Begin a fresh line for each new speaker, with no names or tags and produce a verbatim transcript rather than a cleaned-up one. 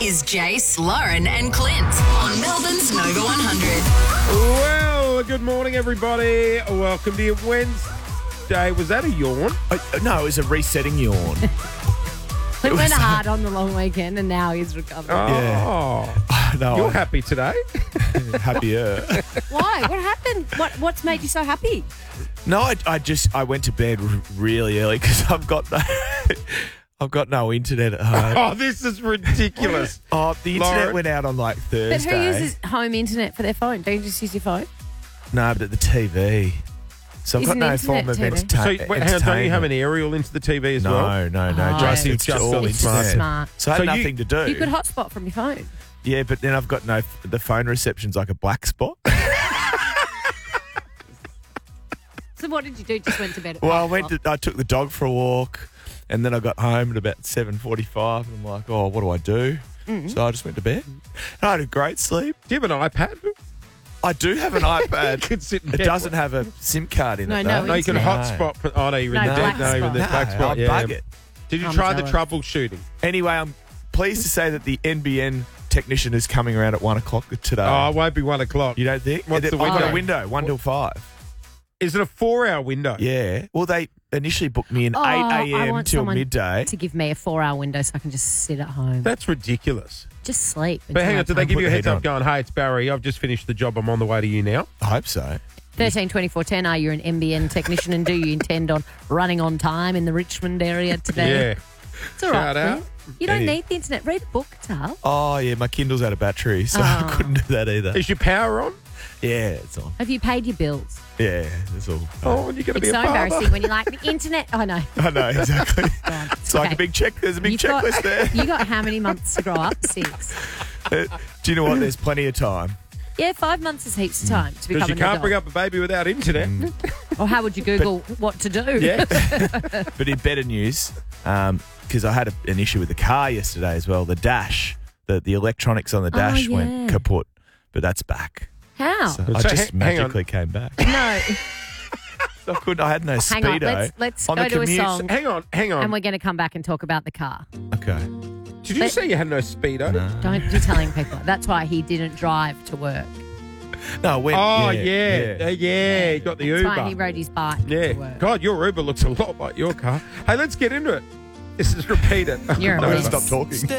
is Jace, Lauren and Clint on Melbourne's Nova one hundred.
Well, good morning, everybody. Welcome to your Wednesday. Was that a yawn?
Uh, no, it was a resetting yawn.
He went hard on the long weekend and now he's recovered.
Oh,
Yeah. no,
you're
I'm
happy today?
happier.
Why? What happened? What What's made you so happy?
No, I, I just I went to bed r- really early because I've got no, I've got no internet at home.
Oh, this is ridiculous.
Oh, the internet
Lauren.
went out on like
But
Thursday.
who uses home internet for their phone? Don't you just use your phone?
No, but at the T V. So I've
Is
got
an
no
internet
form of
T V?
enterta-
So, wait, hang on, don't you have
entertainment.
an aerial into the T V as
No,
well?
no, no.
Oh.
Just,
You've
it's
just
all
got
It's
internet.
smart.
So I
So
had
you-
nothing to do.
You could hotspot from your phone.
Yeah, but then I've got no. The phone reception's like a black spot.
So what did you do? Just went to bed at
Well, I
five
went. To,
o'clock?
I took the dog for a walk, and then I got home at about seven forty-five, and I'm like, oh, what do I do?
Mm-hmm.
So I just went to bed. And I had a great sleep.
Do you have an iPad?
I do have an
You
iPad.
could sit and
It
get
doesn't
one.
have a SIM card in
No,
it.
no,
though.
No, you can
No.
hotspot. For, oh, no, you're in
No,
the
black
dead. No, you're in the
No,
black spot.
I'll
Yeah.
bug it.
Did you
I'm
try the
jealous.
troubleshooting?
Anyway, I'm pleased to say that the N B N technician is coming around at one o'clock today.
Oh, it won't be one o'clock.
You don't think?
What's
It-
the
we've got
window?
a window, one till five.
Is it a four-hour window?
Yeah. Well, they initially booked me in
Oh,
eight
I
a.m.
want
till
someone
midday.
to give me a four-hour window so I can just sit at home.
That's ridiculous.
Just sleep.
But hang
until
on, did
I
they
come.
give you a
Put the
heads
heat
up
on.
going, hey, it's Barry, I've just finished the job, I'm on the way to you now?
I hope so.
thirteen twenty-four ten, are you an N B N technician and do you intend on running on time in the Richmond area today?
Yeah.
It's all right.
Shout out.
Clint. You don't
Any-
need the internet. Read a book, Tal.
Oh, yeah, my Kindle's out of battery, so I
Oh.
couldn't do that either.
Is your power on?
Yeah, it's on.
Have you paid your bills?
Yeah, it's all.
Oh, and you're going to
It's
be a
so
father.
embarrassing when you're like, the internet. I know.
I know, exactly.
God,
It's like a
okay.
big check. There's a big
You've got-
checklist there.
You got how many months to grow up? Six.
Uh, Do you know what? There's plenty of time.
Yeah, five months is heaps of time to become
Because you
an
can't
adult.
bring up a baby without internet.
Or how would you Google what to do?
Yeah.
But in better news, because I had a, an issue with the car yesterday as well, the dash, the, the electronics on the
Oh,
dash
yeah.
went kaput, but that's back.
How?
So
So
I just
hang- hang on.
magically came back.
No.
I couldn't. I had no
Hang on.
speedo.
Let's, let's
on
go
the
to a
commute.
song
Hang on, hang on.
and we're going to come back and talk about the car.
Okay.
Did you
Let-
say you had no speedo?
No.
Don't be telling people. That's why he didn't drive to work.
No, I went.
Oh,
yeah.
yeah. Yeah, yeah. He got the
That's
Uber.
why he rode his bike to
Yeah.
work.
God, your Uber looks a lot like your car. Hey, let's get into it. This is Repeat It.
You're a
I'm going
mess.
to stop talking.